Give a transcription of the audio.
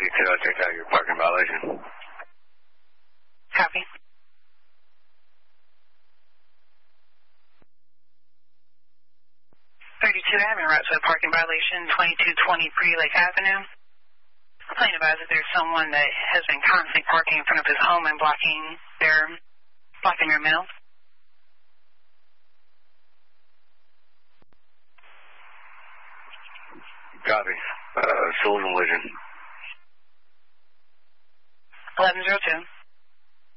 32, I checked out your parking violation. Copy. 32 Avenue, roadside parking violation, 2220 Pre-Lake Avenue. Plain advised that there's someone that has been constantly parking in front of his home and blocking their mail. Copy. Sullivan Legend. 1102.